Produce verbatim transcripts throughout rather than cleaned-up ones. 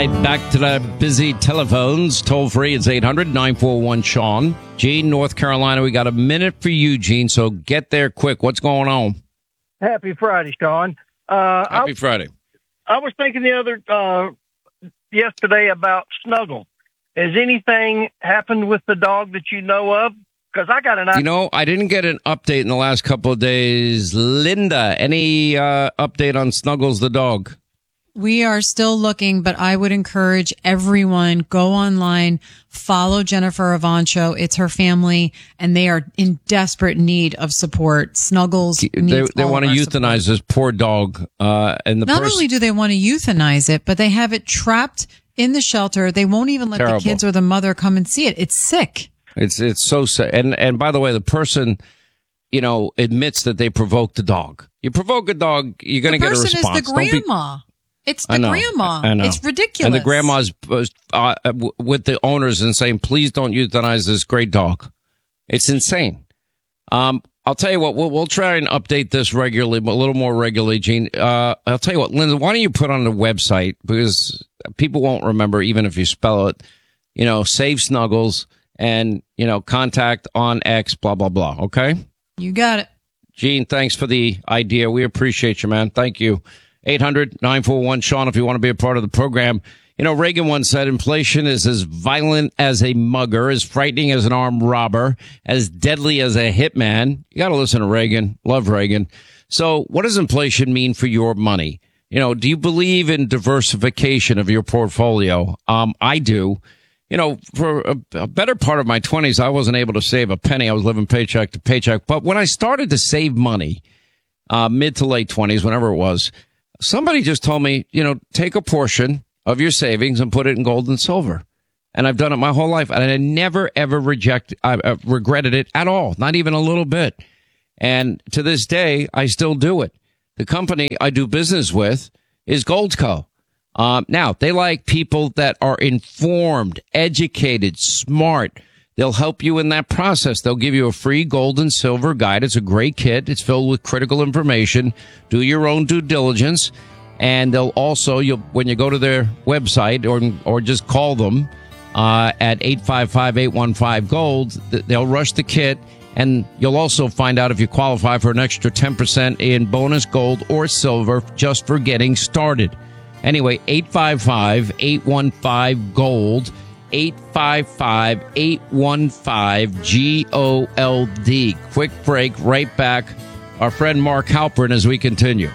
right, back to the busy telephones. Toll free, it's eight hundred nine four one Sean. Gene, North Carolina, we got a minute for you, Gene, so get there quick. What's going on? Happy Friday, Sean. Uh, Happy I, Friday. I was thinking the other uh, yesterday about Snuggle. Has anything happened with the dog that you know of? Because I got an idea. You know, I didn't get an update in the last couple of days. Linda, any uh, update on Snuggles the dog? We are still looking, but I would encourage everyone, go online, follow Jennifer Avancho. It's her family, and they are in desperate need of support. Snuggles They, needs they all want of to our euthanize support. this poor dog. Uh, and the Not pers- only do they want to euthanize it, but they have it trapped in the shelter. They won't even let Terrible. the kids or the mother come and see it. It's sick. It's it's so sad. And, and by the way, the person, you know, admits that they provoked the dog. You provoke a dog, you're going to get a response. The person is the Don't be- grandma. It's the I know, grandma. I know. It's ridiculous. And the grandma's uh, w- with the owners and saying, please don't euthanize this great dog. It's insane. Um, I'll tell you what, we'll, we'll try and update this regularly, but a little more regularly, Gene. Uh, I'll tell you what, Linda, why don't you put on the website, because people won't remember even if you spell it, you know, Save Snuggles and, you know, contact on X, blah, blah, blah. Okay? You got it. Gene, thanks for the idea. We appreciate you, man. Thank you. eight hundred nine four one Sean, if you want to be a part of the program. You know, Reagan once said inflation is as violent as a mugger, as frightening as an armed robber, as deadly as a hitman. You got to listen to Reagan. Love Reagan. So what does inflation mean for your money? You know, do you believe in diversification of your portfolio? Um, I do. You know, for a, a better part of my twenties, I wasn't able to save a penny. I was living paycheck to paycheck. But when I started to save money, uh, mid to late twenties, whenever it was, somebody just told me, you know, take a portion of your savings and put it in gold and silver. And I've done it my whole life. And I never, ever reject, I uh, regretted it at all. Not even a little bit. And to this day, I still do it. The company I do business with is Goldco. Um, now, they like people that are informed, educated, smart. They'll help you in that process. They'll give you a free gold and silver guide. It's a great kit. It's filled with critical information. Do your own due diligence. And they'll also, you'll, when you go to their website or or just call them uh, at eight five five, eight one five, GOLD, they'll rush the kit. And you'll also find out if you qualify for an extra ten percent in bonus gold or silver just for getting started. Anyway, eight five five, eight one five, GOLD. eight five five, eight one five, G O L D. Quick break, right back. Our friend Mark Halperin as we continue.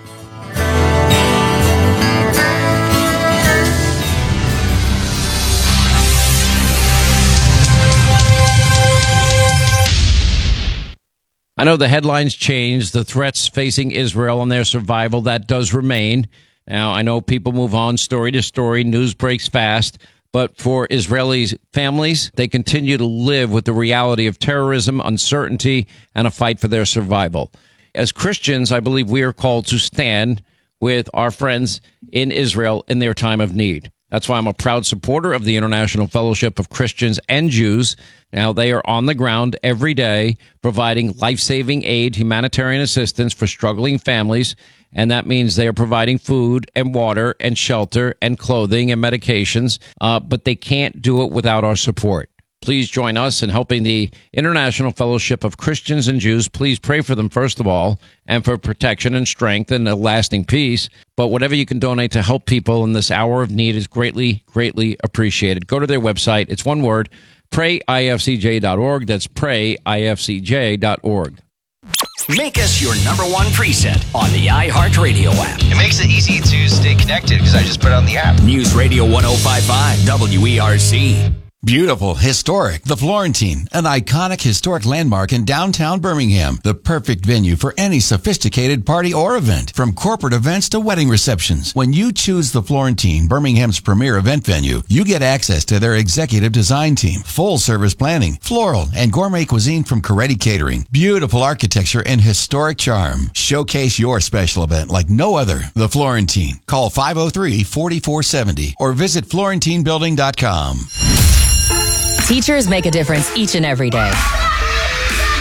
I know the headlines changed, the threats facing Israel and their survival, that does remain. Now, I know people move on story to story, news breaks fast. But for Israelis' families, they continue to live with the reality of terrorism, uncertainty, and a fight for their survival. As Christians, I believe we are called to stand with our friends in Israel in their time of need. That's why I'm a proud supporter of the International Fellowship of Christians and Jews. Now, they are on the ground every day providing life-saving aid, humanitarian assistance for struggling families. And that means they are providing food and water and shelter and clothing and medications, uh, but they can't do it without our support. Please join us in helping the International Fellowship of Christians and Jews. Please pray for them, first of all, and for protection and strength and a lasting peace. But whatever you can donate to help people in this hour of need is greatly, greatly appreciated. Go to their website. It's one word, pray I F C J dot org. That's pray I F C J dot org. Make us your number one preset on the iHeartRadio app. It makes it easy to stay connected because I just put it on the app. News Radio one oh five point five W E R C. Beautiful, historic, the Florentine, an iconic historic landmark in downtown Birmingham. The perfect venue for any sophisticated party or event, from corporate events to wedding receptions. When you choose the Florentine, Birmingham's premier event venue, you get access to their executive design team, full service planning, floral and gourmet cuisine from Coretti Catering, beautiful architecture and historic charm. Showcase your special event like no other. The Florentine. Call five oh three, four four seven oh or visit florentine building dot com. Teachers make a difference each and every day.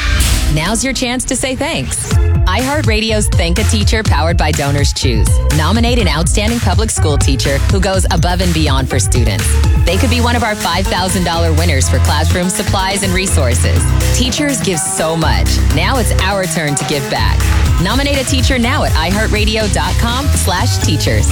Now's your chance to say thanks. iHeartRadio's Thank a Teacher, powered by Donors Choose. Nominate an outstanding public school teacher who goes above and beyond for students. They could be one of our five thousand dollars winners for classroom supplies and resources. Teachers give so much. Now it's our turn to give back. Nominate a teacher now at iHeartRadio.com slash teachers.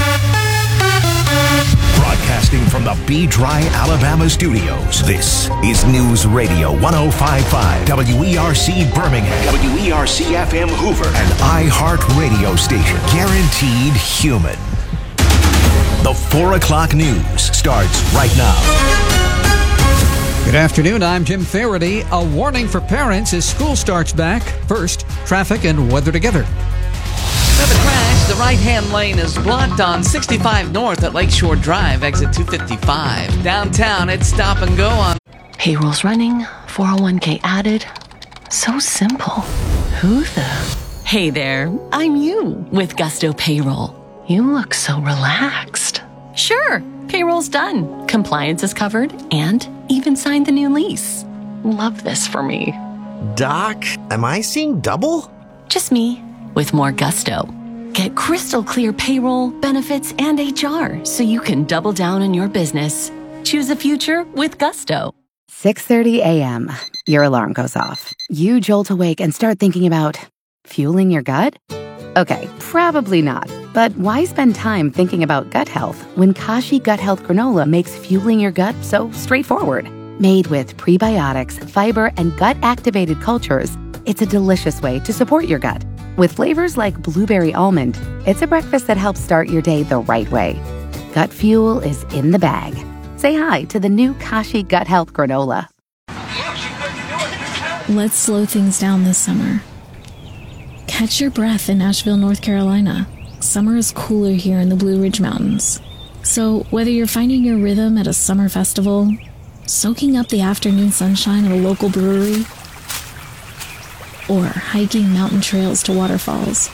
Broadcasting from the B-Dry, Alabama studios, this is News Radio one oh five point five, W E R C Birmingham, W E R C F M Hoover, an iHeart radio station, guaranteed human. The four o'clock news starts right now. Good afternoon, I'm Jim Faraday. A warning for parents as school starts back. First, traffic and weather together. Another crash. The right-hand lane is blocked on sixty-five North at Lakeshore Drive, exit two fifty-five. Downtown, it's stop and go on. Payroll's running, four oh one k added. So simple. Who the? Hey there, I'm you with Gusto Payroll. You look so relaxed. Sure, payroll's done. Compliance is covered and even signed the new lease. Love this for me. Doc, am I seeing double? Just me. With more gusto. Get crystal clear payroll, benefits, and H R so you can double down on your business. Choose a future with gusto. six thirty a.m. Your alarm goes off. You jolt awake and start thinking about fueling your gut? Okay, probably not. But why spend time thinking about gut health when Kashi Gut Health Granola makes fueling your gut so straightforward? Made with prebiotics, fiber, and gut-activated cultures, it's a delicious way to support your gut. With flavors like blueberry almond, it's a breakfast that helps start your day the right way. Gut fuel is in the bag. Say hi to the new Kashi Gut Health Granola. Let's slow things down this summer. Catch your breath in Asheville, North Carolina. Summer is cooler here in the Blue Ridge Mountains. So whether you're finding your rhythm at a summer festival, soaking up the afternoon sunshine at a local brewery, or hiking mountain trails to waterfalls,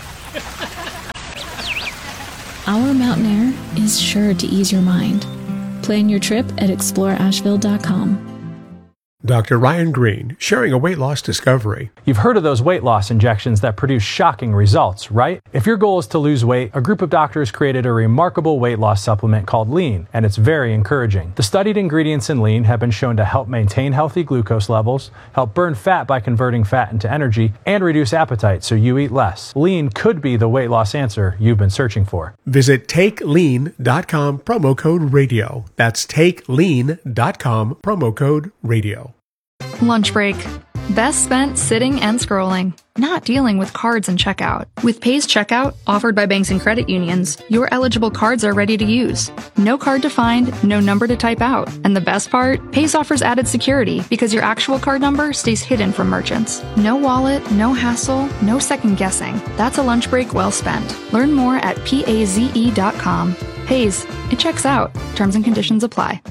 our mountain air is sure to ease your mind. Plan your trip at explore asheville dot com. Doctor Ryan Green, sharing a weight loss discovery. You've heard of those weight loss injections that produce shocking results, right? If your goal is to lose weight, a group of doctors created a remarkable weight loss supplement called Lean, and it's very encouraging. The studied ingredients in Lean have been shown to help maintain healthy glucose levels, help burn fat by converting fat into energy, and reduce appetite so you eat less. Lean could be the weight loss answer you've been searching for. Visit take lean dot com, promo code radio. That's take lean dot com, promo code radio. Lunch break. Best spent sitting and scrolling, not dealing with cards and checkout. With Pays Checkout, offered by banks and credit unions, your eligible cards are ready to use. No card to find, no number to type out. And the best part? Pays offers added security because your actual card number stays hidden from merchants. No wallet, no hassle, no second guessing. That's a lunch break well spent. Learn more at paze dot com. Pays. It checks out. Terms and conditions apply.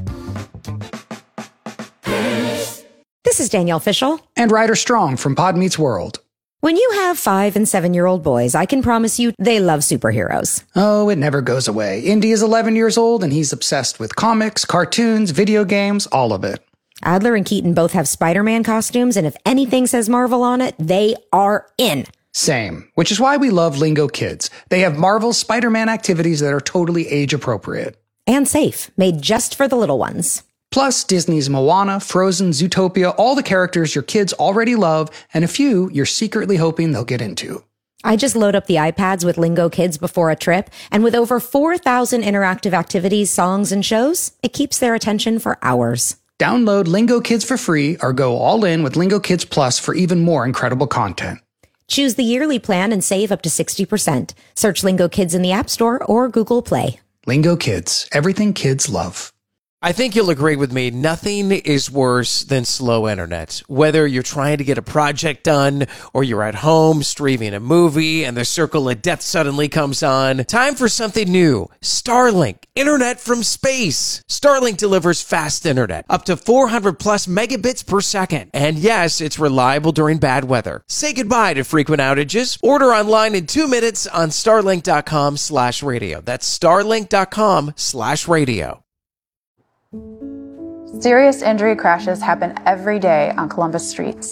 This is Danielle Fishel. And Ryder Strong from Pod Meets World. When you have five and seven-year-old boys, I can promise you they love superheroes. Oh, it never goes away. Indy is eleven years old, and he's obsessed with comics, cartoons, video games, all of it. Adler and Keaton both have Spider-Man costumes, and if anything says Marvel on it, they are in. Same, which is why we love Lingo Kids. They have Marvel's Spider-Man activities that are totally age-appropriate. And safe, made just for the little ones. Plus, Disney's Moana, Frozen, Zootopia, all the characters your kids already love, and a few you're secretly hoping they'll get into. I just load up the iPads with Lingo Kids before a trip, and with over four thousand interactive activities, songs, and shows, it keeps their attention for hours. Download Lingo Kids for free or go all in with Lingo Kids Plus for even more incredible content. Choose the yearly plan and save up to sixty percent. Search Lingo Kids in the App Store or Google Play. Lingo Kids, everything kids love. I think you'll agree with me, nothing is worse than slow internet. Whether you're trying to get a project done or you're at home streaming a movie and the circle of death suddenly comes on, time for something new. Starlink, internet from space. Starlink delivers fast internet, up to four hundred plus megabits per second. And yes, it's reliable during bad weather. Say goodbye to frequent outages. Order online in two minutes on starlink.com slash radio. That's starlink.com slash radio. Serious injury crashes happen every day on Columbus streets.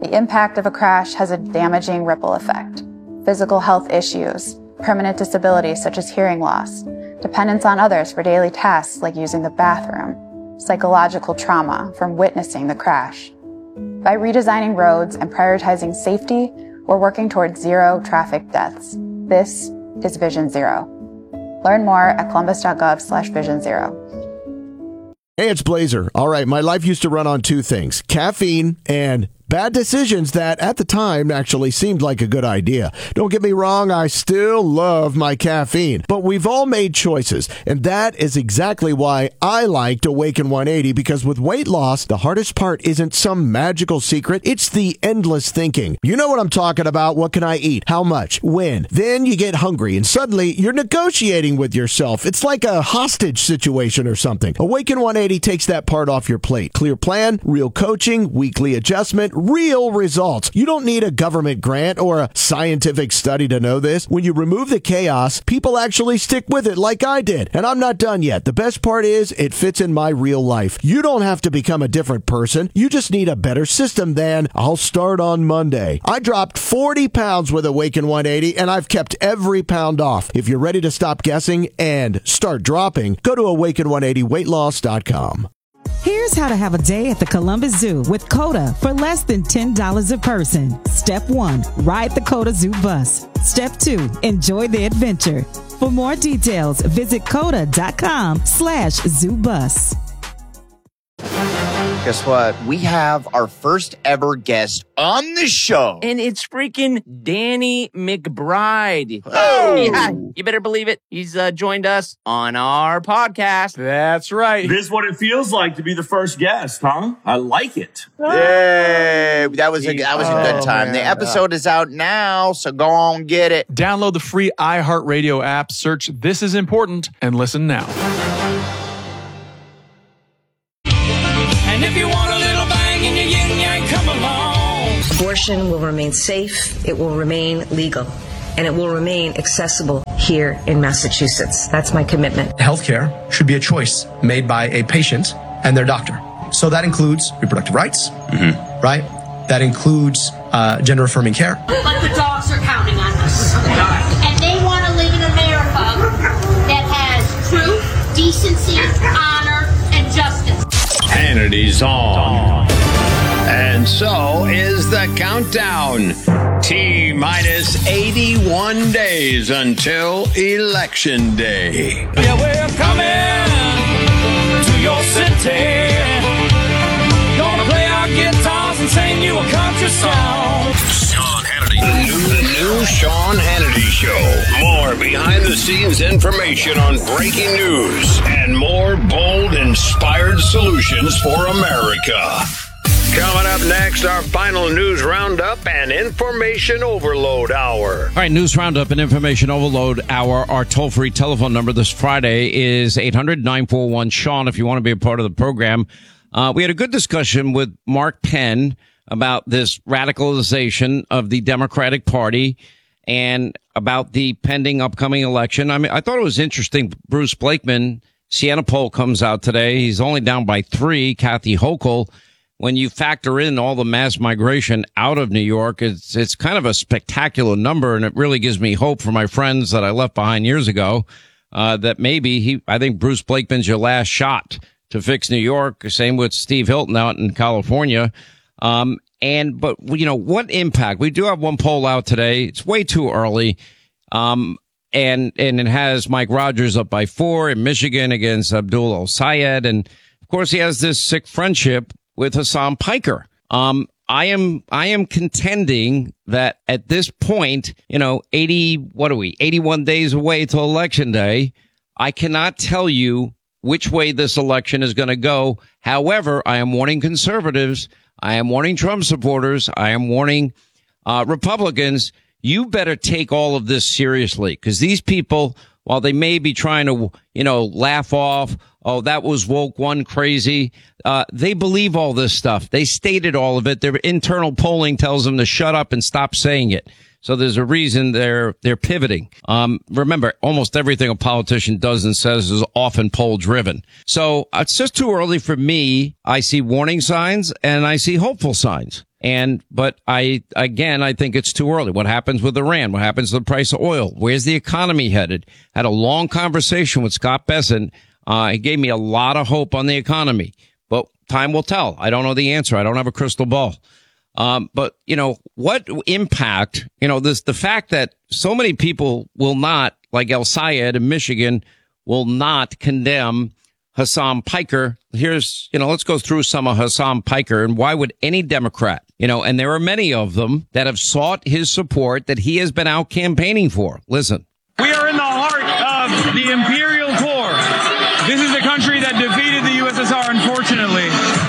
The impact of a crash has a damaging ripple effect. Physical health issues, permanent disabilities such as hearing loss, dependence on others for daily tasks like using the bathroom, psychological trauma from witnessing the crash. By redesigning roads and prioritizing safety, we're working towards zero traffic deaths. This is Vision Zero. Learn more at columbus.gov slash vision zero. Hey, it's Blazer. All right, my life used to run on two things, caffeine and bad decisions that at the time actually seemed like a good idea. Don't get me wrong, I still love my caffeine, but we've all made choices, and that is exactly why I liked Awaken one eighty, because with weight loss, the hardest part isn't some magical secret, it's the endless thinking. You know what I'm talking about. What can I eat? How much? When? Then you get hungry, and suddenly you're negotiating with yourself. It's like a hostage situation or something. Awaken one eighty takes that part off your plate. Clear plan, real coaching, weekly adjustment, real results. You don't need a government grant or a scientific study to know this. When you remove the chaos, people actually stick with it like I did. And I'm not done yet. The best part is it fits in my real life. You don't have to become a different person. You just need a better system than I'll start on Monday. I dropped forty pounds with Awaken one eighty, and I've kept every pound off. If you're ready to stop guessing and start dropping, go to awaken one eighty weight loss dot com. Here's how to have a day at the Columbus Zoo with COTA for less than ten dollars a person. Step one, ride the COTA Zoo bus. Step two, enjoy the adventure. For more details, visit COTA.com slash zoo bus. Guess what? We have our first ever guest on the show. And it's freaking Danny McBride. Oh! Yeah, you better believe it. He's uh, joined us on our podcast. That's right. This is what it feels like to be the first guest, huh? I like it. Yay! That was a, that was a good time. Oh, the man. episode is out now, so go on, get it. Download the free iHeartRadio app, search This Is Important, and listen now. And if you want a little bang in your yin yang, come along. Abortion will remain safe, it will remain legal, and it will remain accessible here in Massachusetts. That's my commitment. Healthcare should be a choice made by a patient and their doctor. So that includes reproductive rights, mm-hmm. right? That includes uh, gender-affirming care. But the dogs are counting on us. And they want to live in America that has truth, decency, honor, and justice. Hannity's on. And so is the countdown. T minus eighty-one days until Election Day. Yeah, we're coming to your city. Gonna play our guitars and sing you a country song. Sean Hannity. The new, the new Sean Hannity Show. More behind-the-scenes information on breaking news and more bold, inspired solutions for America. Coming up next, our final news roundup and information overload hour. All right, news roundup and information overload hour. Our toll-free telephone number this Friday is eight hundred nine four one Sean if you want to be a part of the program. Uh, we had a good discussion with Mark Penn about this radicalization of the Democratic Party and about the pending upcoming election. I mean, I thought it was interesting. Bruce Blakeman, Siena poll comes out today. He's only down by three. Kathy Hochul. When you factor in all the mass migration out of New York, it's it's kind of a spectacular number, and it really gives me hope for my friends that I left behind years ago, uh, that maybe he, I think Bruce Blakeman's your last shot to fix New York. Same with Steve Hilton out in California. Um, and, but, you know, what impact? We do have one poll out today. It's way too early. Um, and, and it has Mike Rogers up by four in Michigan against Abdul El-Sayed. And of course, he has this sick friendship with Hassan Piker. Um, I am, I am contending that at this point, you know, eighty, what are we, eighty-one days away till election day. I cannot tell you which way this election is going to go. However, I am warning conservatives. I am warning Trump supporters. I am warning, uh, Republicans. You better take all of this seriously, because these people, while they may be trying to, you know, laugh off, oh, that was woke one crazy, uh, they believe all this stuff. They stated all of it. Their internal polling tells them to shut up and stop saying it. So there's a reason they're, they're pivoting. Um, remember, almost everything a politician does and says is often poll driven. So it's just too early for me. I see warning signs and I see hopeful signs. And, but I, again, I think it's too early. What happens with Iran? What happens to the price of oil? Where's the economy headed? Had a long conversation with Scott Bessent. Uh, he gave me a lot of hope on the economy, but time will tell. I don't know the answer. I don't have a crystal ball. Um, but you know, what impact, you know, this, the fact that so many people will not, like El Sayed in Michigan, will not condemn Hasan Piker. Here's, you know, let's go through some of Hasan Piker and why would any Democrat, you know, and there are many of them that have sought his support that he has been out campaigning for. Listen. We are in the heart of the Imperial Core. This is the country that defeated the U S S R, unfortunately.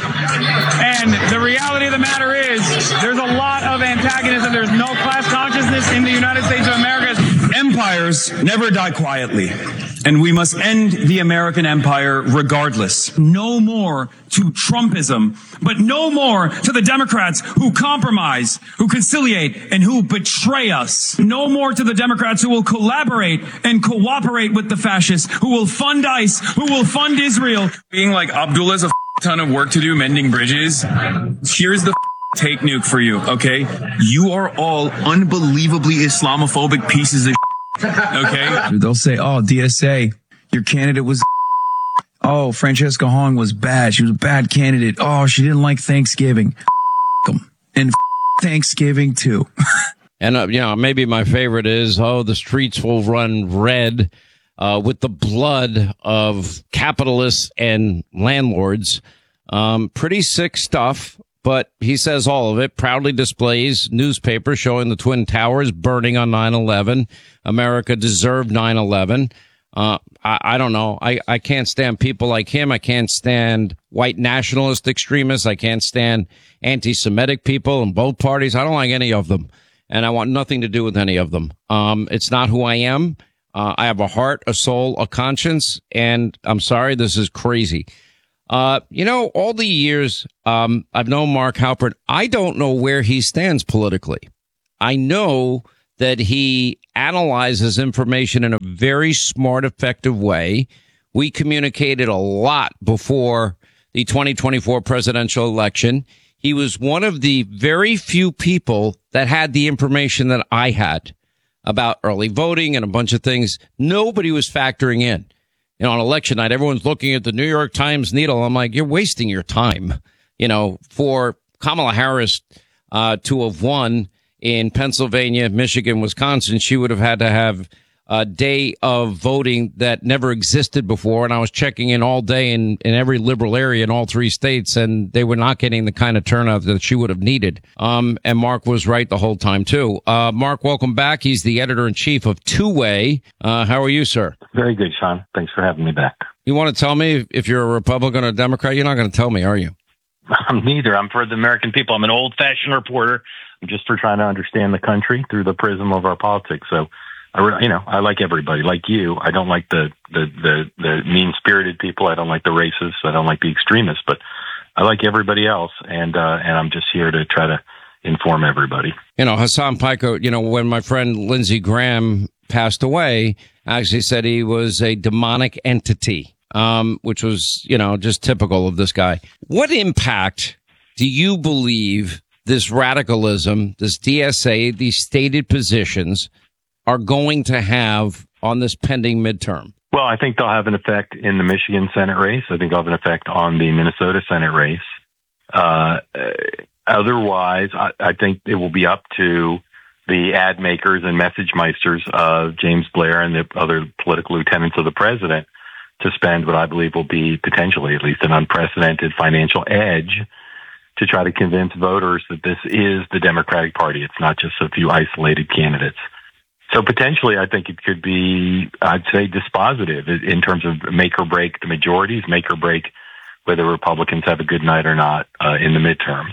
And the reality of the matter is there's a lot of antagonism. There's no class consciousness in the United States of America. Empires never die quietly, and we must end the American empire regardless. No more to Trumpism, but no more to the Democrats who compromise, who conciliate, and who betray us. No more to the Democrats who will collaborate and cooperate with the fascists, who will fund ICE, who will fund Israel. Being like Abdullah's a ton of work to do mending bridges. Here's the take nuke for you, okay? You are all unbelievably Islamophobic pieces of okay? They'll say, oh, D S A, your candidate was oh, Francesca Hong was bad. She was a bad candidate. Oh, she didn't like Thanksgiving. And Thanksgiving, too. And, uh, you know, maybe my favorite is, oh, the streets will run red uh, with the blood of capitalists and landlords. Um, pretty sick stuff. But he says all of it, proudly displays newspapers showing the Twin Towers burning on nine eleven. America deserved nine eleven. Uh, I, I don't know. I, I can't stand people like him. I can't stand white nationalist extremists. I can't stand anti-Semitic people in both parties. I don't like any of them. And I want nothing to do with any of them. Um, it's not who I am. Uh, I have a heart, a soul, a conscience. And I'm sorry, this is crazy. Uh, you know, all the years, um, I've known Mark Halpern. I don't know where he stands politically. I know that he analyzes information in a very smart, effective way. We communicated a lot before the twenty twenty-four presidential election. He was one of the very few people that had the information that I had about early voting and a bunch of things. Nobody was factoring in. You know, on election night, everyone's looking at the New York Times needle. I'm like, you're wasting your time. You know, for Kamala Harris uh, to have won in Pennsylvania, Michigan, Wisconsin, she would have had to have a day of voting that never existed before. And I was checking in all day in, in every liberal area in all three states, and they were not getting the kind of turnout that she would have needed. Um, and Mark was right the whole time, too. Uh, Mark, welcome back. He's the editor-in-chief of Two Way. Uh, how are you, sir? Very good, Sean. Thanks for having me back. You want to tell me if you're a Republican or a Democrat? You're not going to tell me, are you? I'm neither. I'm for the American people. I'm an old-fashioned reporter. I'm just for trying to understand the country through the prism of our politics. So, I, you know, I like everybody. Like you, I don't like the, the, the, the mean-spirited people. I don't like the racists. I don't like the extremists. But I like everybody else, and uh, and I'm just here to try to inform everybody. You know, Hasan Piker, you know, when my friend Lindsey Graham passed away, actually said he was a demonic entity, um, which was, you know, just typical of this guy. What impact do you believe this radicalism, this D S A, these stated positions are going to have on this pending midterm? Well, I think they'll have an effect in the Michigan Senate race. I think they'll have an effect on the Minnesota Senate race. Uh, otherwise, I, I think it will be up to the ad makers and message meisters of James Blair and the other political lieutenants of the president to spend what I believe will be potentially at least an unprecedented financial edge to try to convince voters that this is the Democratic Party. It's not just a few isolated candidates. So potentially, I think it could be, I'd say, dispositive in terms of make or break the majorities, make or break whether Republicans have a good night or not uh, in the midterms.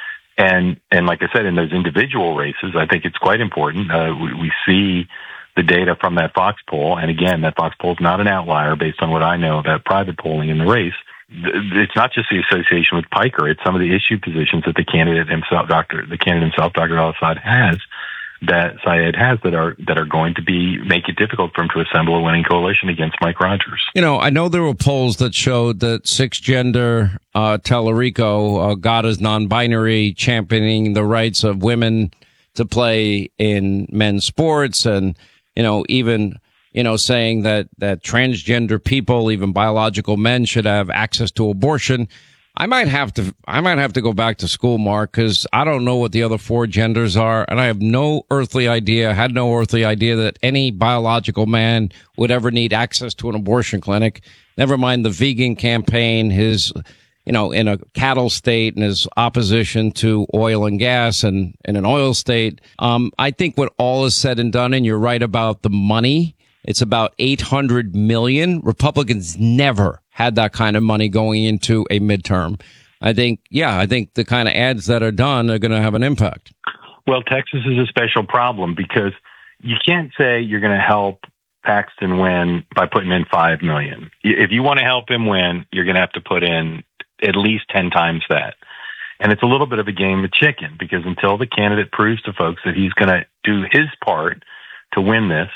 And and like I said, in those individual races, I think it's quite important. Uh, we, we see the data from that Fox poll. And again, that Fox poll is not an outlier based on what I know about private polling in the race. It's not just the association with Piker. It's some of the issue positions that the candidate himself, Doctor, the candidate himself, Doctor Al-Assad, has that Syed has that are that are going to be make it difficult for him to assemble a winning coalition against Mike Rogers. You know, I know there were polls that showed that six-gender uh, Tallarico, uh, God is non-binary, championing the rights of women to play in men's sports, and you know, even you know, saying that that transgender people, even biological men, should have access to abortion. I might have to, I might have to go back to school, Mark, because I don't know what the other four genders are, and I have no earthly idea, had no earthly idea that any biological man would ever need access to an abortion clinic. Never mind the vegan campaign, his, you know, in a cattle state and his opposition to oil and gas and in an oil state. Um, I think when all is said and done, and you're right about the money, it's about eight hundred million. Republicans never had that kind of money going into a midterm. I think, yeah, I think the kind of ads that are done are going to have an impact. Well, Texas is a special problem because you can't say you're going to help Paxton win by putting in five million dollars. If you want to help him win, you're going to have to put in at least ten times that. And it's a little bit of a game of chicken because until the candidate proves to folks that he's going to do his part to win this,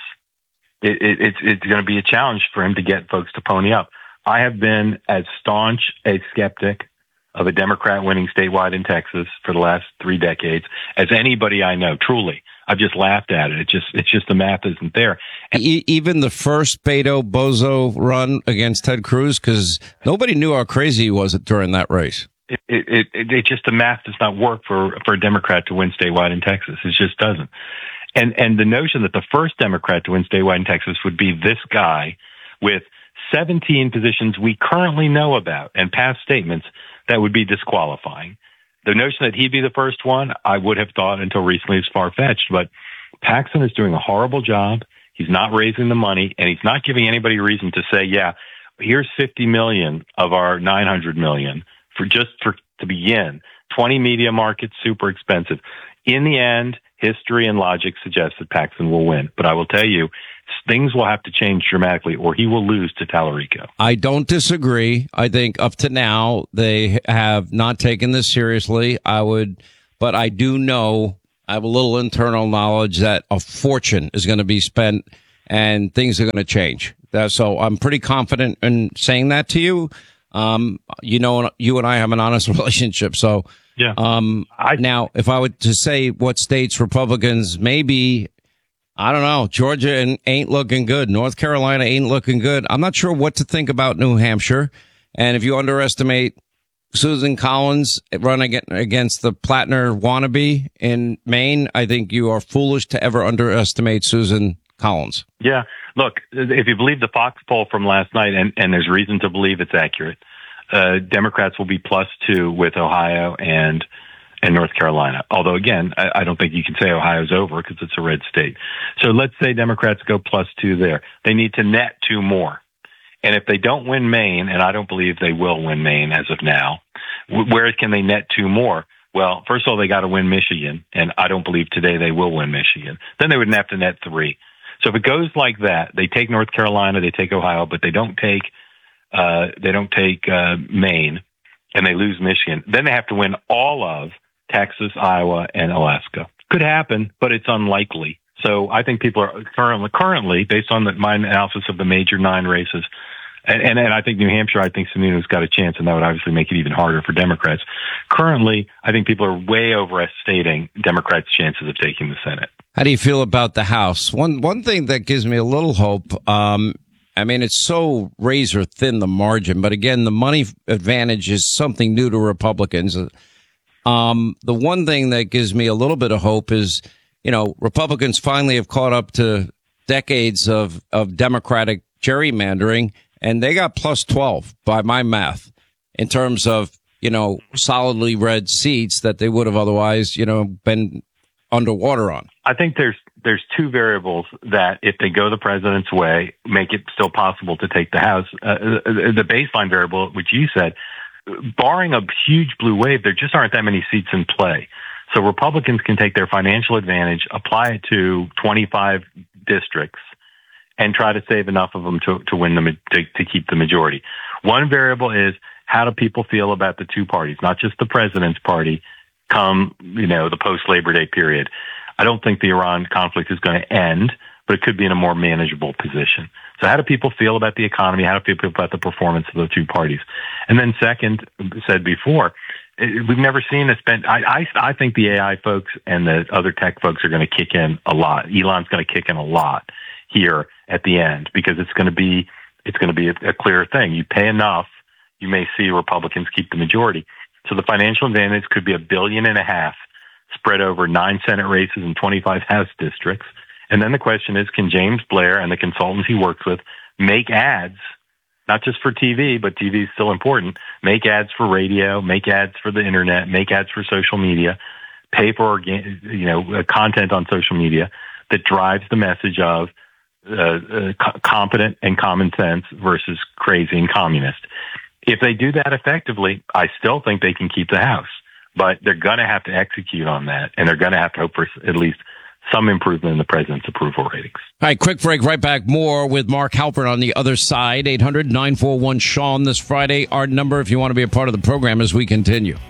it, it, it's, it's going to be a challenge for him to get folks to pony up. I have been as staunch a skeptic of a Democrat winning statewide in Texas for the last three decades as anybody I know. Truly, I've just laughed at it. It just, it's just the math isn't there. And e- even the first Beto Bozo run against Ted Cruz, because nobody knew how crazy he was during that race. It, it, it, it just the math does not work for for a Democrat to win statewide in Texas. It just doesn't. And and the notion that the first Democrat to win statewide in Texas would be this guy with seventeen positions we currently know about and past statements that would be disqualifying. The notion that he'd be the first one, I would have thought until recently is far-fetched, but Paxton is doing a horrible job. He's not raising the money, and he's not giving anybody a reason to say, yeah, here's fifty million of our nine hundred million for just for to begin. twenty media markets, super expensive. In the end, history and logic suggest that Paxton will win. But I will tell you, things will have to change dramatically or he will lose to Tallarico. I don't disagree. I think up to now, they have not taken this seriously. I would, but I do know, I have a little internal knowledge that a fortune is going to be spent and things are going to change. That, so I'm pretty confident in saying that to you. Um, you know, you and I have an honest relationship. So, yeah. Um, I, now, if I were to say what states Republicans maybe, I don't know, Georgia ain't looking good. North Carolina ain't looking good. I'm not sure what to think about New Hampshire. And if you underestimate Susan Collins running against the Plattner wannabe in Maine, I think you are foolish to ever underestimate Susan Collins. Yeah. Look, if you believe the Fox poll from last night, and, and there's reason to believe it's accurate, uh, Democrats will be plus two with Ohio and and North Carolina. Although, again, I, I don't think you can say Ohio's over because it's a red state. So let's say Democrats go plus two there. They need to net two more. And if they don't win Maine, and I don't believe they will win Maine as of now, where can they net two more? Well, first of all, they got to win Michigan, and I don't believe today they will win Michigan. Then they would have to net three. So if it goes like that, they take North Carolina, they take Ohio, but they don't take uh, they don't take uh, Maine, and they lose Michigan. Then they have to win all of Texas, Iowa, and Alaska. Could happen, but it's unlikely. So I think people are currently, currently based on the, my analysis of the major nine races, and, and, and I think New Hampshire, I think Sununu's got a chance, and that would obviously make it even harder for Democrats. Currently, I think people are way overstating Democrats' chances of taking the Senate. How do you feel about the House? One one thing that gives me a little hope, um, I mean, it's so razor thin, the margin, but again, the money advantage is something new to Republicans. Um, the one thing that gives me a little bit of hope is, you know, Republicans finally have caught up to decades of, of Democratic gerrymandering, and they got plus twelve by my math in terms of, you know, solidly red seats that they would have otherwise, you know, been underwater on. I think there's there's two variables that, if they go the president's way, make it still possible to take the House. Uh, the baseline variable, which you said, barring a huge blue wave, there just aren't that many seats in play. So Republicans can take their financial advantage, apply it to twenty-five districts, and try to save enough of them to, to win the to, to keep the majority. One variable is, how do people feel about the two parties, not just the president's party, come, you know, the post-Labor Day period. I don't think the Iran conflict is going to end, but it could be in a more manageable position. So how do people feel about the economy? How do people feel about the performance of the two parties? And then second, said before, we've never seen a spend. I, I, I think the A I folks and the other tech folks are going to kick in a lot. Elon's going to kick in a lot here at the end because it's going to be, it's going to be a, a clear thing. You pay enough, you may see Republicans keep the majority. So the financial advantage could be a billion and a half spread over nine Senate races and twenty-five House districts. And then the question is, can James Blair and the consultants he works with make ads, not just for T V, but T V is still important, make ads for radio, make ads for the internet, make ads for social media, pay for, you know, content on social media that drives the message of uh, uh, co- competent and common sense versus crazy and communist. If they do that effectively, I still think they can keep the House, but they're going to have to execute on that, and they're going to have to hope for at least some improvement in the president's approval ratings. All right, quick break. Right back. More with Mark Halpern on the other side. eight hundred nine four one Sean this Friday. Our number if you want to be a part of the program as we continue.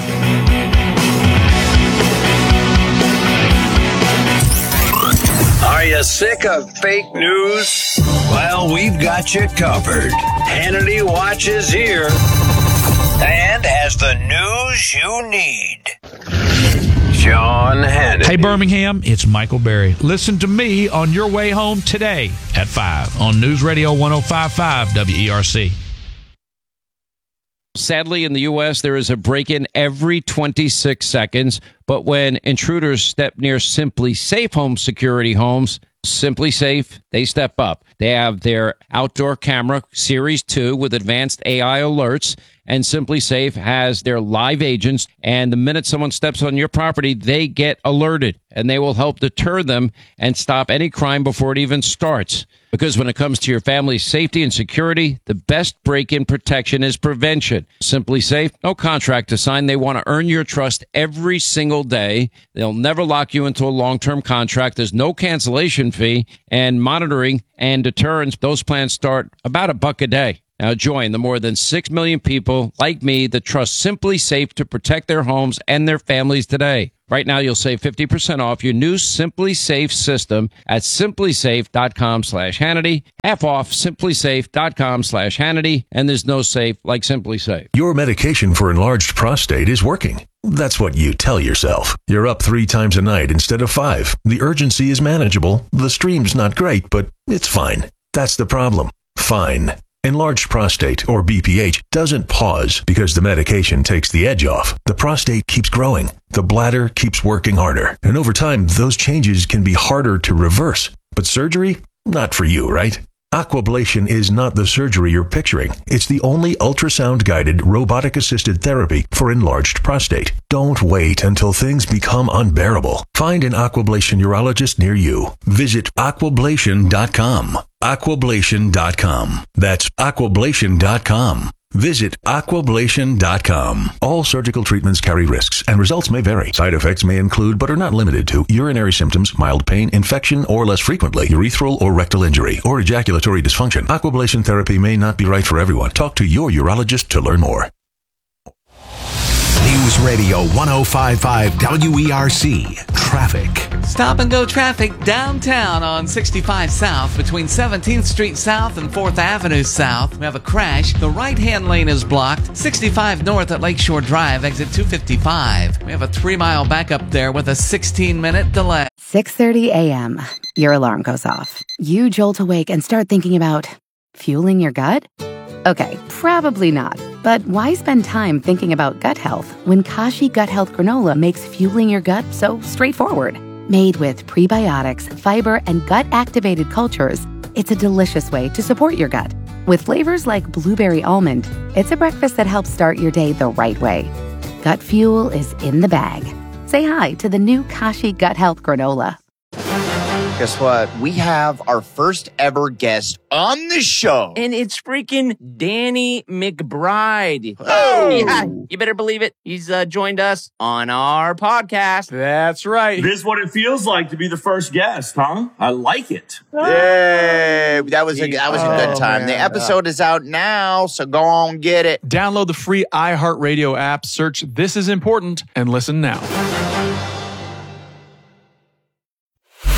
Are you sick of fake news? Well, we've got you covered. Hannity Watch is here and has the news you need. Sean Hannity. Hey, Birmingham, it's Michael Berry. Listen to me on your way home today at five on News Radio one oh five point five W E R C. Sadly, in the U S, there is a break-in every twenty-six seconds. But when intruders step near Simply Safe Home Security homes, Simply Safe, they step up. They have their outdoor camera, Series two, with advanced A I alerts. And Simply Safe has their live agents. And the minute someone steps on your property, they get alerted. And they will help deter them and stop any crime before it even starts. Because when it comes to your family's safety and security, the best break-in protection is prevention. Simply Safe, no contract to sign. They want to earn your trust every single day. They'll never lock you into a long-term contract. There's no cancellation fee. And monitoring and deterrence, those plans start about a buck a day. Now join the more than six million people like me that trust Simply Safe to protect their homes and their families today. Right now, you'll save fifty percent off your new Simply Safe system at simplysafe.com slash Hannity. Half off simplysafe.com slash Hannity. And there's no safe like Simply Safe. Your medication for enlarged prostate is working. That's what you tell yourself. You're up three times a night instead of five. The urgency is manageable. The stream's not great, but it's fine. That's the problem. Fine. Enlarged prostate, or B P H, doesn't pause because the medication takes the edge off. The prostate keeps growing. The bladder keeps working harder. And over time, those changes can be harder to reverse. But surgery? Not for you, right? Aquablation is not the surgery you're picturing. It's the only ultrasound-guided, robotic-assisted therapy for enlarged prostate. Don't wait until things become unbearable. Find an Aquablation urologist near you. Visit aquablation dot com. aquablation dot com. That's aquablation dot com. Visit aquablation dot com. All surgical treatments carry risks, and results may vary. Side effects may include, but are not limited to, urinary symptoms, mild pain, infection, or less frequently, urethral or rectal injury, or ejaculatory dysfunction. Aquablation therapy may not be right for everyone. Talk to your urologist to learn more. News Radio one oh five point five W E R C. Traffic. Stop and go traffic downtown on sixty-five South between seventeenth Street South and fourth Avenue South. We have a crash. The right-hand lane is blocked. sixty-five North at Lakeshore Drive, exit two fifty-five. We have a three-mile backup there with a sixteen-minute delay. six thirty a.m. Your alarm goes off. You jolt awake and start thinking about fueling your gut? Okay, probably not. But why spend time thinking about gut health when Kashi Gut Health Granola makes fueling your gut so straightforward? Made with prebiotics, fiber, and gut-activated cultures, it's a delicious way to support your gut. With flavors like blueberry almond, it's a breakfast that helps start your day the right way. Gut fuel is in the bag. Say hi to the new Kashi Gut Health Granola. Guess what? We have our first ever guest on the show. And it's freaking Danny McBride. Oh! Yeah, you better believe it. He's uh, joined us on our podcast. That's right. This is what it feels like to be the first guest, huh? I like it. Yay! That was a, that was a good time. Oh, the man. episode is out now, so go on, get it. Download the free iHeartRadio app, search This Is Important, and listen now.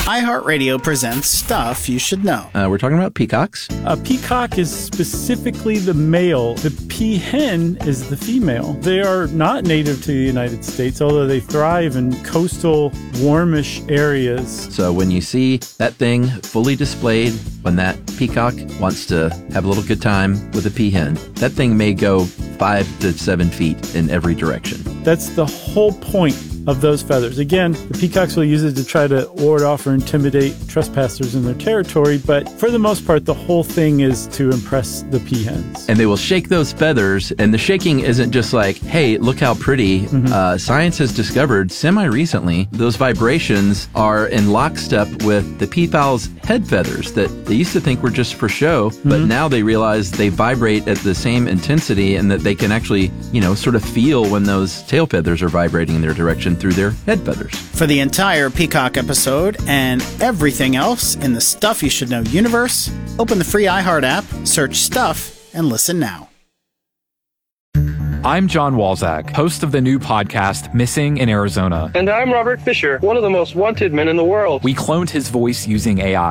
iHeartRadio presents Stuff You Should Know. Uh, we're talking about peacocks. A peacock is specifically the male. The peahen is the female. They are not native to the United States, although they thrive in coastal, warmish areas. So when you see that thing fully displayed, when that peacock wants to have a little good time with a peahen, that thing may go five to seven feet in every direction. That's the whole point of those feathers. Again, the peacocks will use it to try to ward off or intimidate trespassers in their territory, but for the most part, the whole thing is to impress the peahens. And they will shake those feathers, and the shaking isn't just like, hey, look how pretty. Mm-hmm. Uh, science has discovered semi-recently those vibrations are in lockstep with the peafowl's head feathers that they used to think were just for show, mm-hmm. but now they realize they vibrate at the same intensity and that they can actually, you know, sort of feel when those tail feathers are vibrating in their direction through their head feathers. For the entire Peacock episode and everything else in the Stuff You Should Know universe, open the free iHeart app, search Stuff, and listen now. I'm John Walzak, host of the new podcast, Missing in Arizona. And I'm Robert Fisher, one of the most wanted men in the world. We cloned his voice using A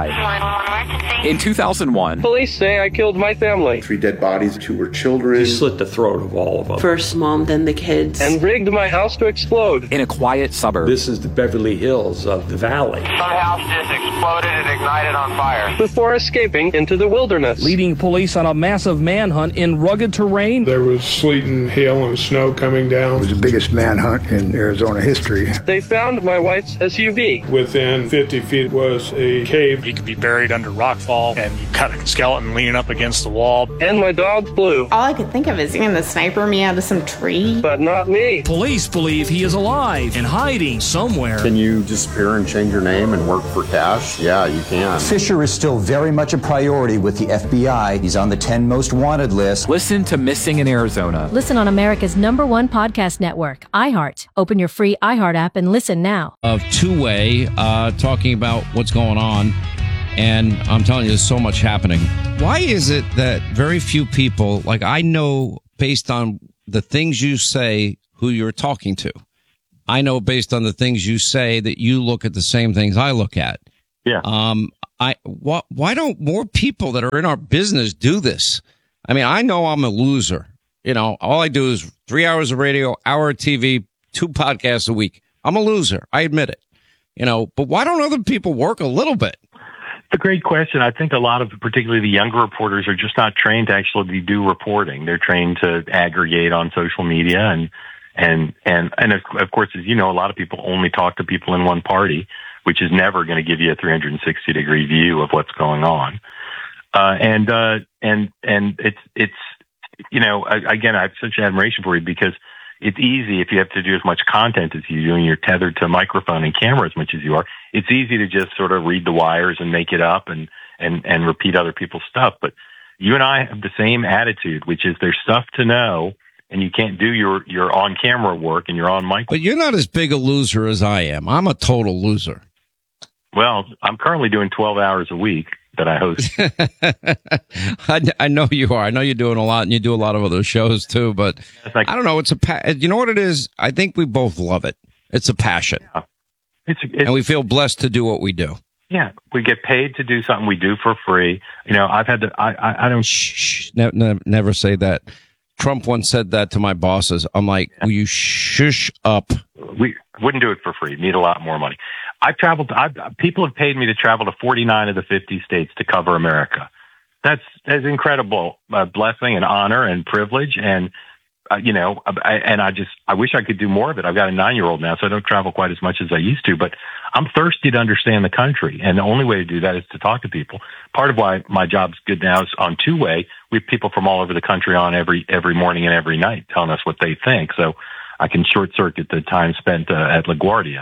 I. In two thousand one, police say I killed my family. Three dead bodies, two were children. He slit the throat of all of them. First mom, then the kids. And rigged my house to explode. In a quiet suburb. This is the Beverly Hills of the valley. My house just exploded and ignited on fire. Before escaping into the wilderness. Leading police on a massive manhunt in rugged terrain. There was sleet and hail and snow coming down. It was the biggest manhunt in Arizona history. They found my wife's S U V. Within fifty feet was a cave. He could be buried under rockfall, and you cut a skeleton leaning up against the wall. And my dog flew. All I could think of is going to sniper me out of some tree. But not me. Police believe he is alive and hiding somewhere. Can you disappear and change your name and work for cash? Yeah, you can. Fisher is still very much a priority with the F B I. He's on the ten most wanted list. Listen to Missing in Arizona. Listen on America's number one podcast network, iHeart. Open your free iHeart app and listen now. Of two-way, uh, talking about what's going on, and I'm telling you, there's so much happening. Why is it that very few people, like I know based on the things you say, who you're talking to? I know based on the things you say that you look at the same things I look at. Yeah. Um, I, wh- why don't more people that are in our business do this? I mean, I know I'm a loser. You know, all I do is three hours of radio, hour of T V, two podcasts a week. I'm a loser. I admit it. You know, but why don't other people work a little bit? It's a great question. I think a lot of, particularly the younger reporters, are just not trained to actually do reporting. They're trained to aggregate on social media. And, and, and, and of, of course, as you know, a lot of people only talk to people in one party, which is never going to give you a three hundred sixty degree view of what's going on. Uh, and, uh, and, and it's, it's, you know, again, I have such admiration for you because it's easy if you have to do as much content as you do and you're tethered to a microphone and camera as much as you are. It's easy to just sort of read the wires and make it up and, and, and repeat other people's stuff. But you and I have the same attitude, which is there's stuff to know and you can't do your, your on camera work and your on mic. But you're not as big a loser as I am. I'm a total loser. Well, I'm currently doing twelve hours a week that I host. I, I know you are. I know you're doing a lot, and you do a lot of other shows too. But like, I don't know. It's a pa- you know what it is. I think we both love it. It's a passion, yeah. it's, it's, and we feel blessed to do what we do. Yeah, we get paid to do something we do for free. You know, I've had to. I I, I don't. Shh, shh ne- ne- never say that. Trump once said that to my bosses. I'm like, yeah. Will you shush up? We wouldn't do it for free. Need a lot more money. I've traveled. I've, people have paid me to travel to forty-nine of the fifty states to cover America. That's that's incredible uh, blessing and honor and privilege. And uh, you know, I, and I just I wish I could do more of it. I've got a nine-year-old now, so I don't travel quite as much as I used to. But I'm thirsty to understand the country, and the only way to do that is to talk to people. Part of why my job's good now is on two-way. We have people from all over the country on every every morning and every night telling us what they think. So I can short circuit the time spent uh, at LaGuardia.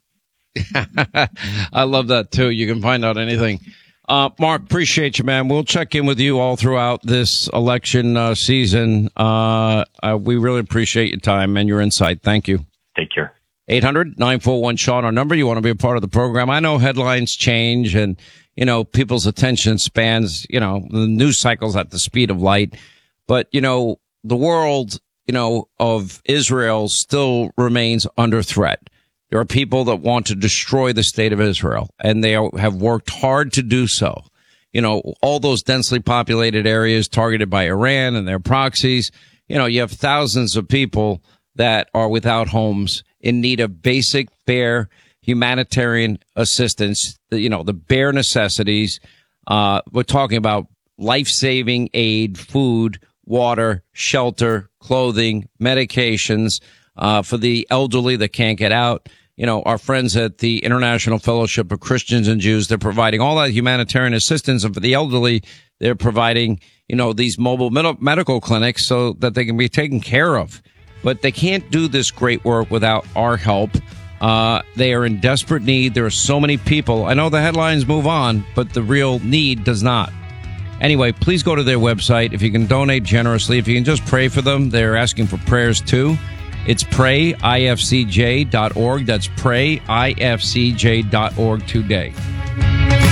I love that too. You can find out anything. Uh, Mark, appreciate you, man. We'll check in with you all throughout this election uh, season. Uh, uh, we really appreciate your time and your insight. Thank you. Take care. eight hundred nine four one Sean, our number. You want to be a part of the program. I know headlines change and, you know, people's attention spans, you know, the news cycle's at the speed of light. But, you know, the world, you know, of Israel still remains under threat. There are people that want to destroy the state of Israel, and they are, have worked hard to do so. You know, all those densely populated areas targeted by Iran and their proxies. You know, you have thousands of people that are without homes, in need of basic, bare humanitarian assistance, you know, the bare necessities. Uh, we're talking about life-saving aid, food, water, shelter, clothing, medications, uh, for the elderly that can't get out. You know, our friends at the International Fellowship of Christians and Jews, they're providing all that humanitarian assistance. And for the elderly, they're providing, you know, these mobile med- medical clinics so that they can be taken care of. But they can't do this great work without our help. Uh, they are in desperate need. There are so many people. I know the headlines move on, but the real need does not. Anyway, please go to their website. If you can donate generously, if you can just pray for them, they're asking for prayers too. It's pray I F C J dot org. That's pray I F C J dot org today.